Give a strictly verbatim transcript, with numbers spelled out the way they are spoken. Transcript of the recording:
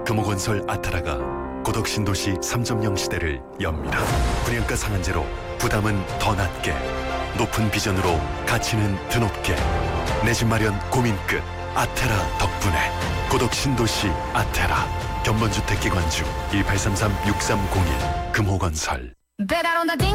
금호건설 아테라가 고덕신도시 삼 점 영 시대를 엽니다. 분양가 상한제로 부담은 더 낮게, 높은 비전으로 가치는 드높게, 내 집 마련 고민 끝 아테라 덕분에 고덕신도시 아테라. 견본주택기관주 일팔삼삼 육삼공일 금호건설. Bet I don't think